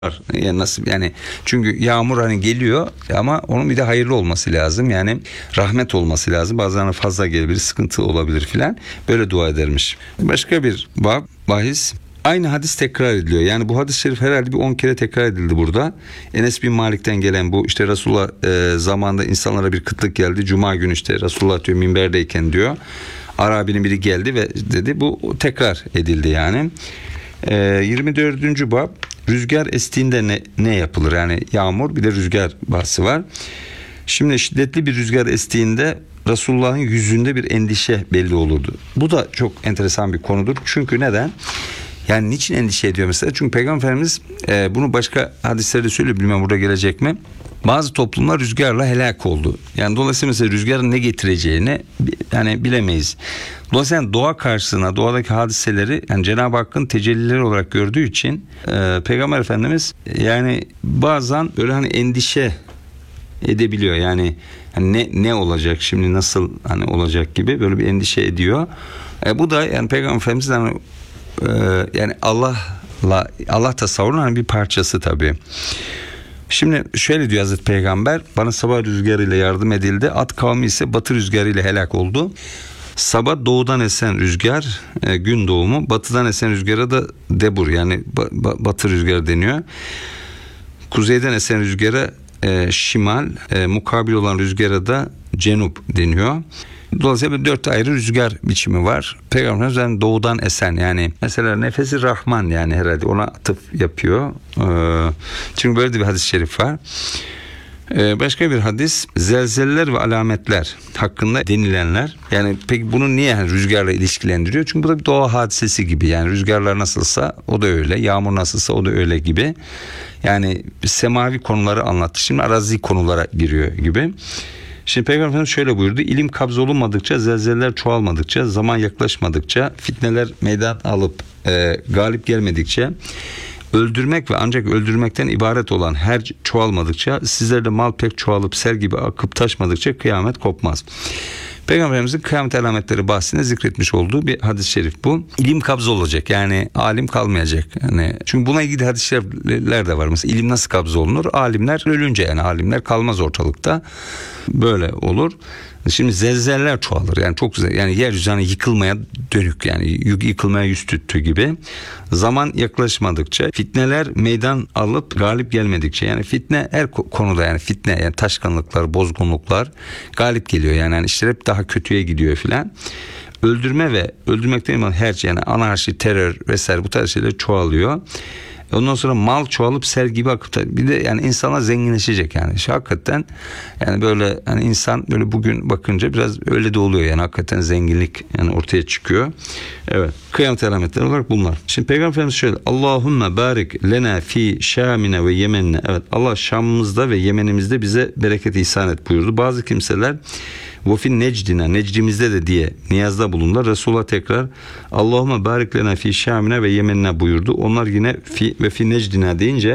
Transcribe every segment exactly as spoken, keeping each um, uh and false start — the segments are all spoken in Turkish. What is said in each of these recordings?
Yani nasıl yani, çünkü yağmur hani geliyor ama onun bir de hayırlı olması lazım, yani rahmet olması lazım. Bazen fazla gelebilir, sıkıntı olabilir filan, böyle dua edermiş. Başka bir bab bahis, aynı hadis tekrar ediliyor. Yani bu hadis-i şerif herhalde bir on kere tekrar edildi burada. Enes bin Malik'ten gelen bu, işte Resulullah e, zamanında insanlara bir kıtlık geldi. Cuma günü işte Resulullah diyor minberdeyken diyor, Arabinin biri geldi ve dedi, bu tekrar edildi yani. E, yirmi dördüncü bab, rüzgar estiğinde ne, ne yapılır? Yani yağmur, bir de rüzgar bahsi var. Şimdi şiddetli bir rüzgar estiğinde Resulullah'ın yüzünde bir endişe belli olurdu. Bu da çok enteresan bir konudur. Çünkü neden? Yani niçin endişe ediyor mesela? Çünkü Peygamber Efendimiz e, bunu başka hadislerde söylüyor. Bilmem burada gelecek mi? Bazı toplumlar rüzgarla helak oldu. Yani dolayısıyla mesela rüzgarın ne getireceğini yani bilemeyiz. Dolayısıyla doğa karşısına, doğadaki hadiseleri yani Cenab-ı Hakk'ın tecellileri olarak gördüğü için e, Peygamber Efendimiz yani bazen böyle hani endişe edebiliyor. Yani hani ne ne olacak şimdi, nasıl hani olacak gibi böyle bir endişe ediyor. E, bu da yani Peygamber Efendimiz'in hani, e, yani Allah'la Allah tasavvurunun hani bir parçası tabii. Şimdi şöyle diyor Hazreti Peygamber, bana sabah rüzgarıyla yardım edildi, at kavmi ise batı rüzgarıyla helak oldu. Sabah doğudan esen rüzgar e, gün doğumu, batıdan esen rüzgara da debur, yani ba- batı rüzgarı deniyor. Kuzeyden esen rüzgara e, şimal, e, mukabil olan rüzgara da cenup deniyor. Dolayısıyla dört ayrı rüzgar biçimi var. Peygamberimiz yani doğudan esen, yani mesela nefesi Rahman, yani herhalde ona atıf yapıyor. Ee, çünkü böyle de bir hadis-i şerif var. Ee, başka bir hadis, zelzeller ve alametler hakkında denilenler. Yani peki bunu niye yani rüzgarla ilişkilendiriyor? Çünkü bu da bir doğa hadisesi gibi. Yani rüzgarlar nasılsa o da öyle, yağmur nasılsa o da öyle gibi. Yani semavi konuları anlattı. Şimdi arazi konulara giriyor gibi. Şimdi Peygamber Efendimiz şöyle buyurdu: İlim kabz olunmadıkça, zelzeller çoğalmadıkça, zaman yaklaşmadıkça, fitneler meydan alıp e, galip gelmedikçe, öldürmek ve ancak öldürmekten ibaret olan her çoğalmadıkça, sizlerde mal pek çoğalıp sel gibi akıp taşmadıkça kıyamet kopmaz. Peygamber Efendimiz'in kıyamet alametleri bahsinde zikretmiş olduğu bir hadis-i şerif bu. İlim kabz olacak, yani alim kalmayacak. Yani çünkü buna ilgili hadis-i şerifler de var. Mesela ilim nasıl kabz olunur? Alimler ölünce, yani alimler kalmaz ortalıkta. Böyle olur. Şimdi zelzeller çoğalır. Yani çok güzel. Yani yeryüzü hani yıkılmaya dönük, yani yıkılmaya yüz tuttu gibi. Zaman yaklaşmadıkça, fitneler meydan alıp galip gelmedikçe, yani fitne her konuda, yani fitne, yani taşkınlıklar, bozgunluklar galip geliyor. Yani, yani işler hep daha kötüye gidiyor filan. Öldürme ve öldürmekten her şey, yani anarşi, terör vesaire bu tarz şeyler çoğalıyor. Ondan sonra mal çoğalıp sel gibi akıp, bir de yani insanlar zenginleşecek yani. Şu hakikaten yani böyle hani insan böyle bugün bakınca biraz öyle de oluyor, yani hakikaten zenginlik yani ortaya çıkıyor. Evet. Kıyamet alametleri olarak bunlar. Şimdi Peygamber Efendimiz şöyle: Allahümme barik lena fi Şamine ve Yemenine. Evet, Allah Şam'ımızda ve Yemen'imizde bize bereket ihsan et buyurdu. Bazı kimseler ve fi necdine, necdimizde de diye niyazda bulundular. Resulullah tekrar Allahümme barik lena fi Şamine ve Yemenine buyurdu. Onlar yine fi ve fi necdine deyince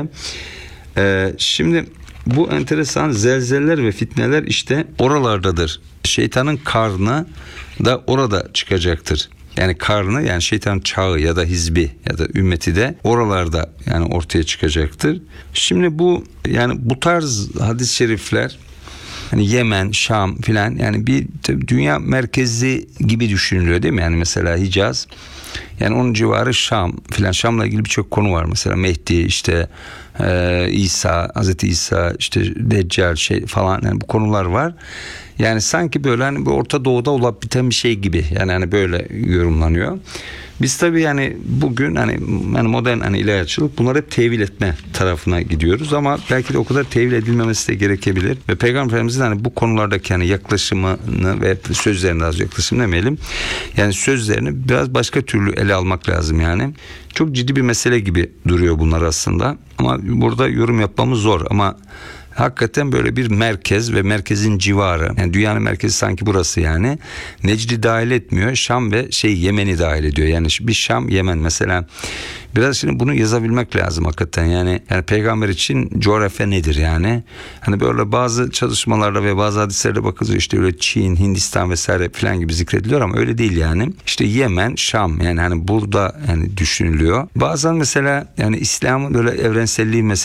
e, şimdi bu enteresan, zelzeller ve fitneler işte oralardadır. Şeytanın karnı da orada çıkacaktır. Yani karnı, yani şeytan çağı ya da hizbi ya da ümmeti de oralarda yani ortaya çıkacaktır. Şimdi bu yani bu tarz hadis-i şerifler, hani Yemen, Şam filan, yani bir dünya merkezi gibi düşünülüyor değil mi? Yani mesela Hicaz, yani onun civarı Şam filan. Şam'la ilgili birçok konu var. Mesela Mehdi, işte e, İsa, Hazreti İsa, işte Deccal şey falan, yani bu konular var. Yani sanki böyle hani bir Orta Doğu'da olup biten bir şey gibi. Yani hani böyle yorumlanıyor. Biz tabii yani bugün hani, yani modern hani ilahiyatçılık, bunları hep tevil etme tarafına gidiyoruz ama belki de o kadar tevil edilmemesi de gerekebilir. Ve Peygamber Efendimiz'in hani bu konulardaki hani yaklaşımını ve sözlerini, az yaklaşım demeyelim, yani sözlerini biraz başka türlü ele almak lazım yani. Çok ciddi bir mesele gibi duruyor bunlar aslında ama burada yorum yapmamız zor ama hakikaten böyle bir merkez ve merkezin civarı. Yani dünyanın merkezi sanki burası yani. Necd'i dahil etmiyor. Şam ve şey Yemen'i dahil ediyor. Yani bir Şam, Yemen mesela. Biraz şimdi bunu yazabilmek lazım hakikaten. Yani, yani peygamber için coğrafya nedir yani? Hani böyle bazı çalışmalarda ve bazı hadislerde bakılıyor işte öyle Çin, Hindistan vesaire falan gibi zikrediliyor ama öyle değil yani. İşte Yemen, Şam yani hani burada yani düşünülüyor. Bazen mesela yani İslam'ın böyle evrenselliği mesela